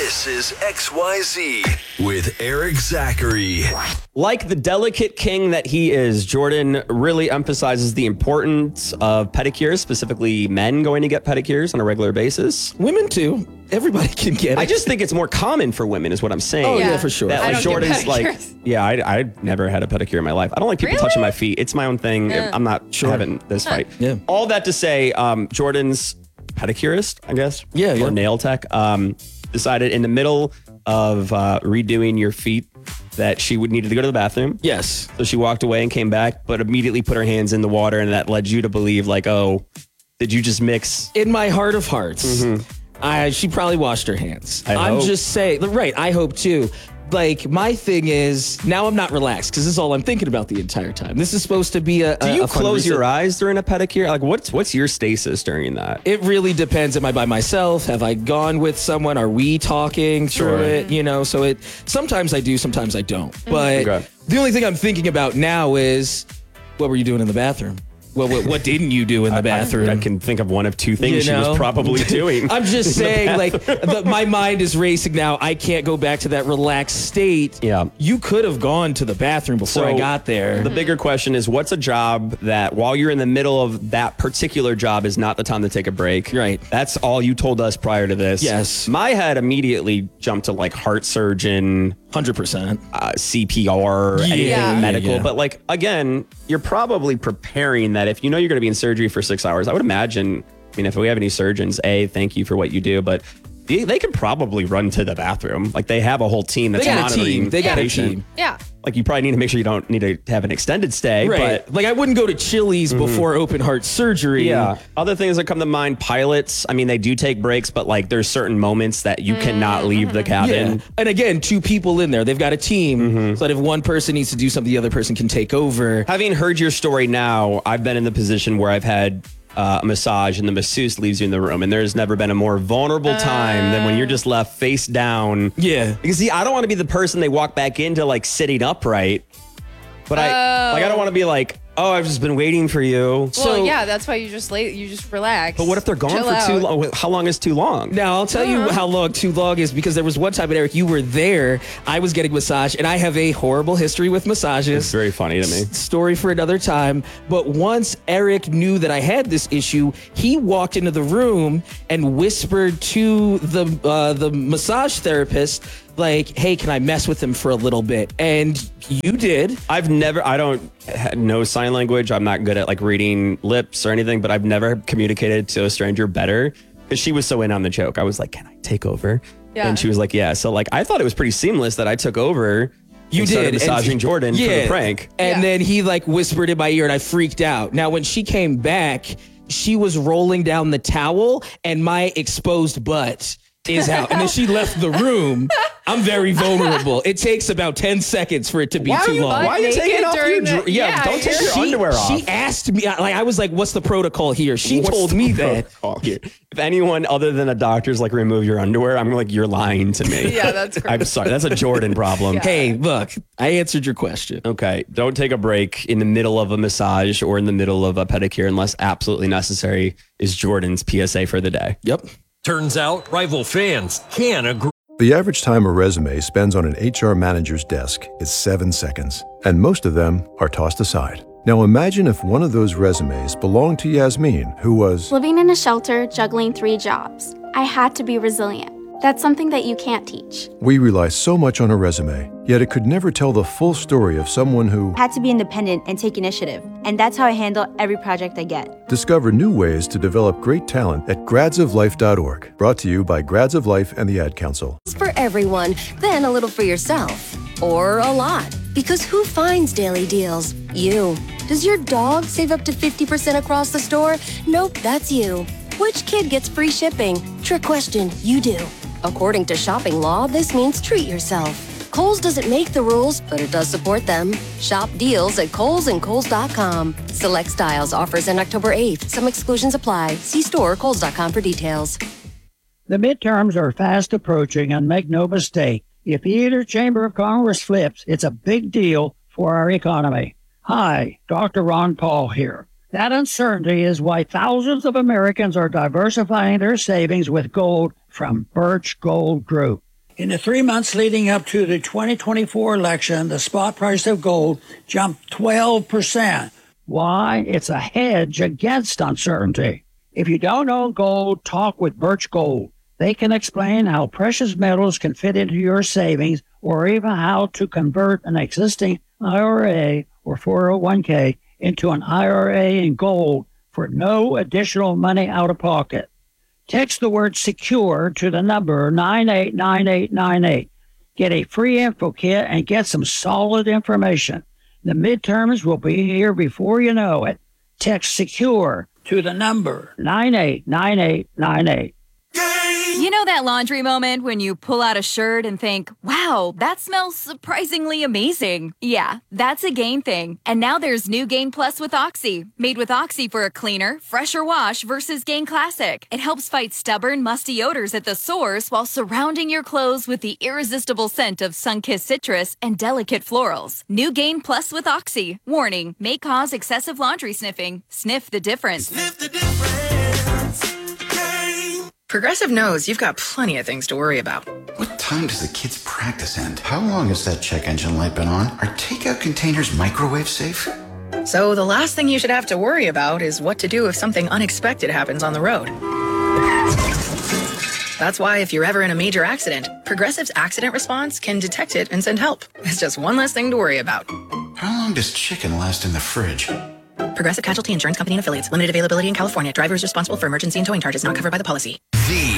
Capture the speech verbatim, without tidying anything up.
This is X Y Z with Eric Zachary. Like the delicate king that he is, Jordan really emphasizes the importance of pedicures, specifically men going to get pedicures on a regular basis. Women too. Everybody can get it. I just think it's more common for women is what I'm saying. Oh, yeah, yeah for sure. That, I like, don't Jordan's get like, pedicures. yeah, I, I never had a pedicure in my life. I don't like people Really? touching my feet. It's my own thing. Yeah. I'm not Sure. having this fight. Yeah. All that to say, um, Jordan's pedicurist, I guess. Yeah, Or yeah. nail tech, um, decided in the middle of uh, redoing your feet that she would needed to go to the bathroom. Yes. So she walked away and came back, but immediately put her hands in the water, and that led you to believe, like, oh, did you just mix? In my heart of hearts, I, she probably washed her hands. I I'm hope. just saying, right, I hope too. Like, my thing is, now I'm not relaxed because this is all I'm thinking about the entire time. This is supposed to be a. Do you close your eyes during a pedicure? Like, what's what's your stasis during that? It really depends. Am I by myself? Have I gone with someone? Are we talking through Sure. it? You know, so it sometimes I do, sometimes I don't. But Okay. the only thing I'm thinking about now is, what were you doing in the bathroom? Well, what, what didn't you do in the bathroom? I, I can think of one of two things You she know? was probably doing. I'm just saying, like, the, my mind is racing now. I can't go back to that relaxed state. Yeah. You could have gone to the bathroom before I got there. The bigger question is, what's a job that while you're in the middle of that particular job is not the time to take a break? Right. That's all you told us prior to this. Yes. My head immediately jumped to like heart surgeon, one hundred percent. uh, C P R, anything Yeah. medical. Yeah. But like, again, you're probably preparing that if you know you're going to be in surgery for six hours, I would imagine, I mean, if we have any surgeons, A, thank you for what you do, but they, they could probably run to the bathroom. Like they have a whole team that's They got a monitoring team. They the got a patient. team. Yeah. Like you probably need to make sure you don't need to have an extended stay. Right. But Like, I wouldn't go to Chili's before open heart surgery. yeah. Other things that come to mind, pilots, I mean, they do take breaks, but like there's certain moments that you cannot leave the cabin. Yeah. And again, two people in there. They've got a team. So that if one person needs to do something, the other person can take over. Having heard your story now, I've been in the position where I've had uh, a massage and the masseuse leaves you in the room, and there's never been a more vulnerable time than when you're just left face down. Yeah. Because see, I don't want to be the person they walk back into like sitting upright, but I like I don't want to be like, oh, I've just been waiting for you. Well, yeah, that's why you just lay, you just relax. But what if they're gone Chill for too out. long? How long is too long? Now, I'll tell you how long too long is, because there was one time, and Eric, you were there. I was getting massage, and I have a horrible history with massages. It's very funny to me. S- Story for another time. But once Eric knew that I had this issue, he walked into the room and whispered to the uh, the massage therapist, like, hey, can I mess with him for a little bit? And you did. I've never, I don't know sign language. I'm not good at like reading lips or anything, but I've never communicated to a stranger better because she was so in on the joke. I was like, can I take over? Yeah. And she was like, yeah. So like, I thought it was pretty seamless that I took over. You and started did. And- massaging Jordan for the prank. And Yeah. then he like whispered in my ear, and I freaked out. Now, when she came back, she was rolling down the towel, and my exposed butt is out. And then she left the room. I'm very vulnerable. It takes about ten seconds for it to be Why are too you, long. why are you Naked taking off your, during dr- the- yeah, yeah, don't take you're- your she, underwear off. she asked me, like, I was like, what's the protocol here? She What's told the me that. protocol here? If anyone other than a doctor's like remove your underwear, I'm like, you're lying to me. Yeah, that's I'm gross. sorry. That's a Jordan problem. Yeah. Hey, look, I answered your question. Okay, don't take a break in the middle of a massage or in the middle of a pedicure unless absolutely necessary, is Jordan's P S A for the day. Yep. Turns out rival fans can agree. The average time a resume spends on an H R manager's desk is seven seconds, and most of them are tossed aside. Now imagine if one of those resumes belonged to Yasmin, who was Living in a shelter, juggling three jobs. I had to be resilient. That's something that you can't teach. We rely so much on a resume, yet it could never tell the full story of someone who Had to be independent and take initiative. And that's how I handle every project I get. discover new ways to develop great talent at grads of life dot org. Brought to you by Grads of Life and the Ad Council. For everyone, then a little for yourself. Or a lot. Because who finds daily deals? You. Does your dog save up to fifty percent across the store? Nope, that's you. Which kid gets free shipping? Trick question, you do. According to shopping law, this means treat yourself. Kohl's doesn't make the rules, but it does support them. Shop deals at Kohl's and Kohl's dot com. Select styles offers end October eighth. Some exclusions apply. See store or Kohl's dot com for details. The midterms are fast approaching, and make no mistake, if either chamber of Congress flips, it's a big deal for our economy. Hi, Doctor Ron Paul here. That uncertainty is why thousands of Americans are diversifying their savings with gold from Birch Gold Group. In the three months leading up to the twenty twenty-four election, the spot price of gold jumped twelve percent. Why? It's a hedge against uncertainty. If you don't own gold, talk with Birch Gold. They can explain how precious metals can fit into your savings or even how to convert an existing I R A or four oh one k into an I R A in gold for no additional money out of pocket. Text the word SECURE to the number nine eight nine eight nine eight. Get a free info kit and get some solid information. The midterms will be here before you know it. Text SECURE to the number nine eight nine eight nine eight. You know that laundry moment when you pull out a shirt and think, wow, that smells surprisingly amazing. Yeah, that's a Gain thing. And now there's new Gain Plus with Oxy. Made with Oxy for a cleaner, fresher wash versus Gain Classic. It helps fight stubborn, musty odors at the source while surrounding your clothes with the irresistible scent of sun-kissed citrus and delicate florals. New Gain Plus with Oxy. Warning, may cause excessive laundry sniffing. Sniff the difference. Sniff the difference. Progressive knows you've got plenty of things to worry about. What time does the kids' practice end? How long has that check engine light been on? Are takeout containers microwave safe? So the last thing you should have to worry about is what to do if something unexpected happens on the road. That's why if you're ever in a major accident, Progressive's accident response can detect it and send help. It's just one less thing to worry about. How long does chicken last in the fridge? Progressive Casualty Insurance Company and Affiliates. Limited availability in California. Driver is responsible for emergency and towing charges not covered by the policy. The